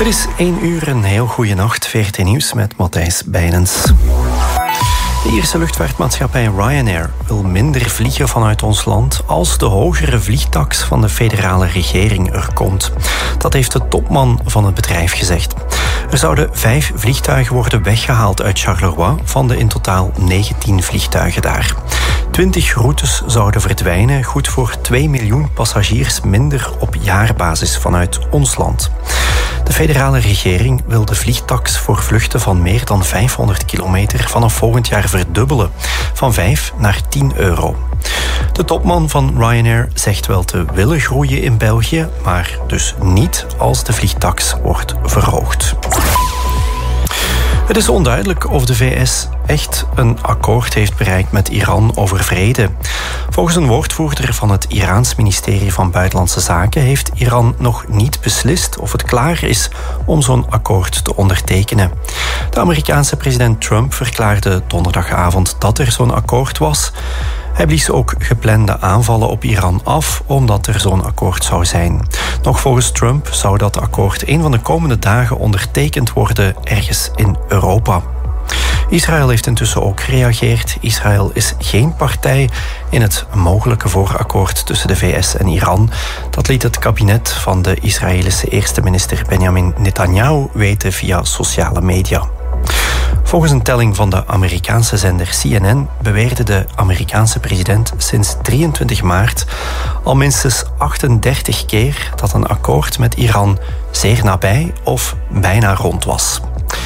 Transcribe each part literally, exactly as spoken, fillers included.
Het is één uur, een heel goede nacht. V R T Nieuws met Matthijs Bijnens. De Ierse luchtvaartmaatschappij Ryanair wil minder vliegen vanuit ons land als de hogere vliegtaks van de federale regering er komt. Dat heeft de topman van het bedrijf gezegd. Er zouden vijf vliegtuigen worden weggehaald uit Charleroi van de in totaal negentien vliegtuigen daar. twintig routes zouden verdwijnen, goed voor twee miljoen passagiers minder op jaarbasis vanuit ons land. De federale regering wil de vliegtaks voor vluchten van meer dan vijfhonderd kilometer vanaf volgend jaar verdubbelen, van vijf naar tien euro. De topman van Ryanair zegt wel te willen groeien in België, maar dus niet als de vliegtaks wordt verhoogd. Het is onduidelijk of de V S echt een akkoord heeft bereikt met Iran over vrede. Volgens een woordvoerder van het Iraans ministerie van Buitenlandse Zaken heeft Iran nog niet beslist of het klaar is om zo'n akkoord te ondertekenen. De Amerikaanse president Trump verklaarde donderdagavond dat er zo'n akkoord was. Hij blies ook geplande aanvallen op Iran af, omdat er zo'n akkoord zou zijn. Nog volgens Trump zou dat akkoord een van de komende dagen ondertekend worden ergens in Europa. Israël heeft intussen ook gereageerd. Israël is geen partij in het mogelijke voorakkoord tussen de V S en Iran. Dat liet het kabinet van de Israëlische eerste minister Benjamin Netanyahu weten via sociale media. Volgens een telling van de Amerikaanse zender C N N beweerde de Amerikaanse president sinds drieëntwintig maart al minstens achtendertig keer dat een akkoord met Iran zeer nabij of bijna rond was.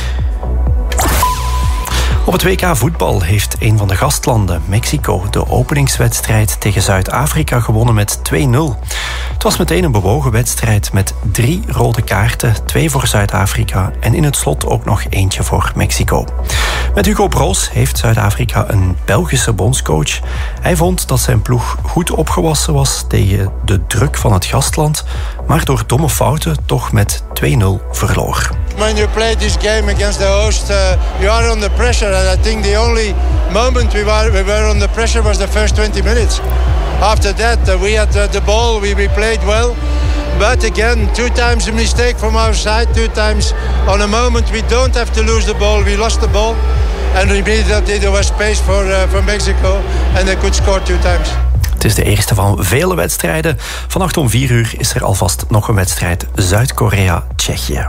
Op het W K voetbal heeft een van de gastlanden, Mexico, de openingswedstrijd tegen Zuid-Afrika gewonnen met twee nul. Het was meteen een bewogen wedstrijd met drie rode kaarten, twee voor Zuid-Afrika en in het slot ook nog eentje voor Mexico. Met Hugo Broos heeft Zuid-Afrika een Belgische bondscoach. Hij vond dat zijn ploeg goed opgewassen was tegen de druk van het gastland, maar door domme fouten toch met twee nul verloor. When you play this game against the host, uh, you are under pressure. And I think the only moment we were, we were under pressure was the first twenty minutes. After that, uh, we had uh, the ball, we, we played well. But again, two times a mistake from our side, two times on a moment we don't have to lose the ball. We lost the ball. And immediately there was space for, uh, for Mexico. And they could score two times. Het is de eerste van vele wedstrijden. Vannacht om vier uur is er alvast nog een wedstrijd Zuid-Korea-Tsjechië.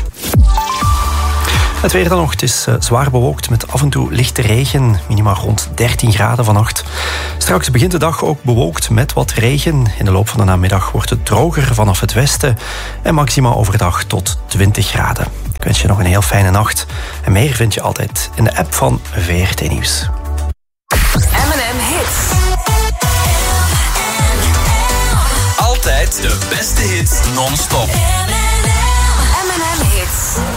Het weer dan nog. Het is uh, zwaar bewolkt met af en toe lichte regen. Minimaal rond dertien graden vannacht. Straks begint de dag ook bewolkt met wat regen. In de loop van de namiddag wordt het droger vanaf het westen. En maximaal overdag tot twintig graden. Ik wens je nog een heel fijne nacht. En meer vind je altijd in de app van V R T Nieuws. M en M Hits. Altijd de beste hits non-stop. M en M Hits.